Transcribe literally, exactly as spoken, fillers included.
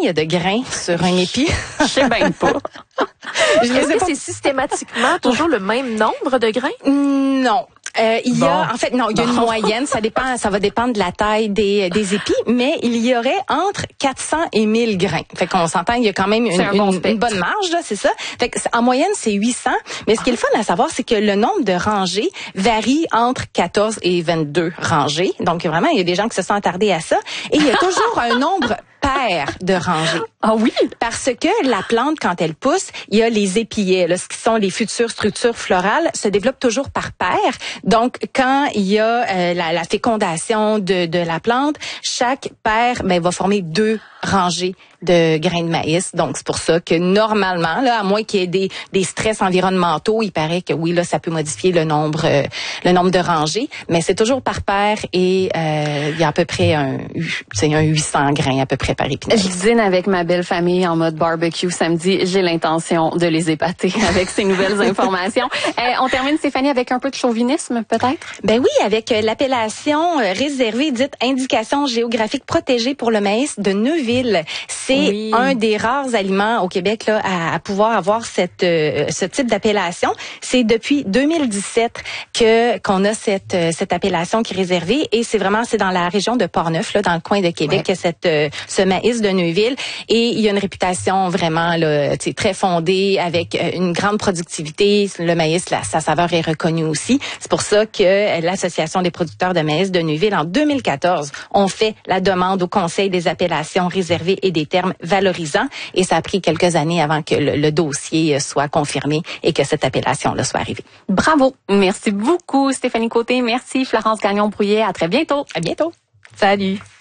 y a de grains sur un épi? Je sais bien pas. Je Est-ce que pas... c'est systématiquement toujours le même nombre de grains? Non. Euh, il y bon. a, en fait, non, il y a une bon. moyenne. Ça dépend, ça va dépendre de la taille des, des épis, mais il y aurait entre quatre cents et mille grains. Fait qu'on s'entend, il y a quand même une, bon une, une bonne marge, là, c'est ça. Fait que, en moyenne, c'est huit cents. Mais ce qui est le fun à savoir, c'est que le nombre de rangées varie entre quatorze et vingt-deux rangées. Donc, vraiment, il y a des gens qui se sont attardés à ça. Et il y a toujours un nombre pair de rangées. Ah oui? Parce que la plante, quand elle pousse, il y a les épillets, là, ce qui sont les futures structures florales, se développent toujours par paire. Donc, quand il y a euh, la, la fécondation de, de la plante, chaque paire ben, va former deux rangées de grains de maïs. Donc, c'est pour ça que normalement, là, à moins qu'il y ait des, des stress environnementaux, il paraît que oui, là, ça peut modifier le nombre euh, le nombre de rangées, mais c'est toujours par paire et euh, il y a à peu près un, c'est un huit cents grains à peu près par épinaise. Je dîne avec ma belle famille en mode barbecue samedi. J'ai l'intention de les épater avec ces nouvelles informations. Euh, on termine, Stéphanie, avec un peu de chauvinisme, peut-être? Ben oui, avec euh, l'appellation euh, réservée dite indication géographique protégée pour le maïs de Neuville. C'est oui. un des rares aliments au Québec là à, à pouvoir avoir cette euh, ce type d'appellation. C'est depuis deux mille dix-sept que qu'on a cette euh, cette appellation qui est réservée et c'est vraiment c'est dans la région de Portneuf là dans le coin de Québec ouais. cette euh, ce maïs de Neuville et il y a une réputation vraiment là très fondée avec euh, une grande productivité. Le maïs là, sa saveur est reconnue aussi. C'est pour ça que euh, l'association des producteurs de maïs de Neuville en deux mille quatorze ont fait la demande au Conseil des appellations réservées et des termes valorisants et ça a pris quelques années avant que le, le dossier soit confirmé et que cette appellation-là soit arrivée. Bravo. Merci beaucoup, Stéphanie Côté. Merci, Florence Gagnon-Brouillet. À très bientôt. À bientôt. Salut.